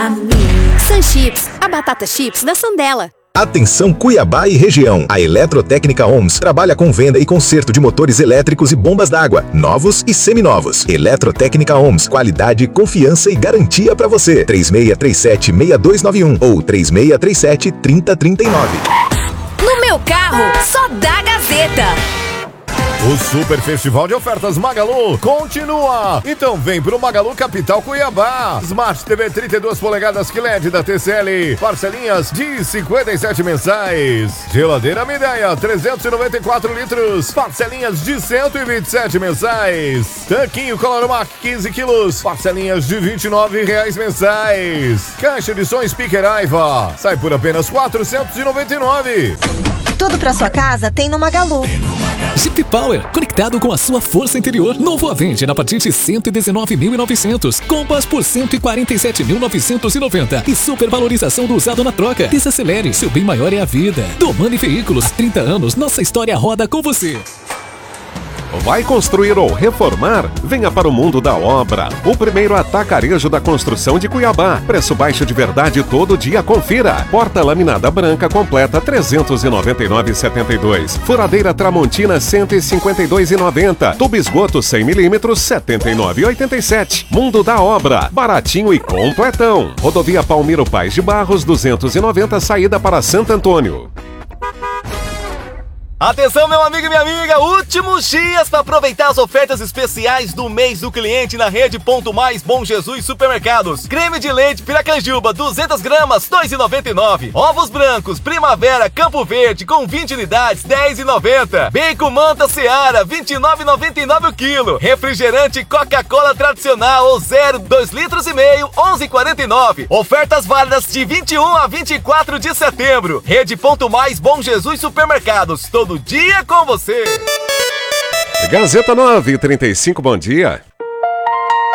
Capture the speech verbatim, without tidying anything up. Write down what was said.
Sun Chips, a batata chips da Sandela. Atenção Cuiabá e região. A Eletrotécnica Ohms trabalha com venda e conserto de motores elétricos e bombas d'água, novos e seminovos. Eletrotécnica Ohms, qualidade, confiança e garantia para você. três seis três sete, seis dois nove um ou três seis três sete, três zero três nove. No meu carro, só dá Gazeta. O Super Festival de Ofertas Magalu continua! Então vem pro Magalu Capital Cuiabá. Smart T V trinta e duas polegadas Q L E D da T C L, parcelinhas de cinquenta e sete mensais. Geladeira Midea, trezentos e noventa e quatro litros, parcelinhas de cento e vinte e sete mensais. Tanquinho Coloromac, quinze quilos, parcelinhas de vinte e nove reais mensais. Caixa de som Speaker Aiva, sai por apenas quatrocentos e noventa e nove. Tudo pra sua casa tem no Magalu. Jeep Power, conectado com a sua força interior. Novo Avenger a partir de cento e dezenove mil e novecentos. Compass por cento e quarenta e sete mil novecentos e noventa. E supervalorização do usado na troca. Desacelere, seu bem maior é a vida. Domani Veículos, trinta anos, nossa história roda com você. Vai construir ou reformar? Venha para o mundo da obra. O primeiro atacarejo da construção de Cuiabá. Preço baixo de verdade todo dia, confira. Porta laminada branca completa trezentos e noventa e nove reais e setenta e dois centavos. Furadeira Tramontina cento e cinquenta e dois reais e noventa centavos. Tubo esgoto cem milímetros setenta e nove reais e oitenta e sete centavos. Mundo da obra. Baratinho e completão. Rodovia Palmiro Paz de Barros duzentos e noventa, saída para Santo Antônio. Atenção, meu amigo e minha amiga, últimos dias para aproveitar as ofertas especiais do mês do cliente na rede Ponto Mais Bom Jesus Supermercados. Creme de leite Piracanjuba, duzentas gramas, dois reais e noventa e nove centavos. Ovos brancos Primavera Campo Verde com vinte unidades, dez reais e noventa centavos. Bacon Manta Seara, vinte e nove reais e noventa e nove centavos o quilo. Refrigerante Coca-Cola tradicional ou zero, dois litros e meio, onze reais e quarenta e nove centavos. Ofertas válidas de vinte e um a vinte e quatro de setembro. Rede Ponto Mais Bom Jesus Supermercados. Todo dia com você. Gazeta nove e trinta e cinco, bom dia.